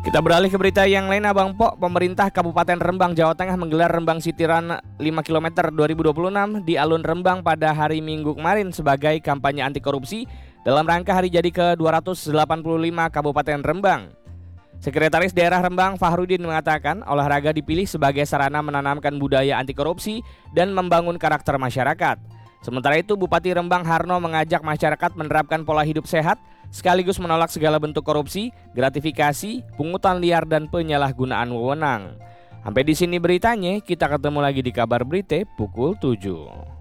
Kita beralih ke berita yang lain, Abang Po. Pemerintah Kabupaten Rembang, Jawa Tengah menggelar Rembang City Run 5 km 2026 di Alun Rembang pada hari Minggu kemarin sebagai kampanye anti korupsi dalam rangka hari jadi ke-285 Kabupaten Rembang. Sekretaris Daerah Rembang Fahrudin mengatakan olahraga dipilih sebagai sarana menanamkan budaya anti korupsi dan membangun karakter masyarakat. Sementara itu, Bupati Rembang Harno mengajak masyarakat menerapkan pola hidup sehat sekaligus menolak segala bentuk korupsi, gratifikasi, pungutan liar, dan penyalahgunaan wewenang. Sampai di sini beritanya, kita ketemu lagi di Kabar Berita pukul 7.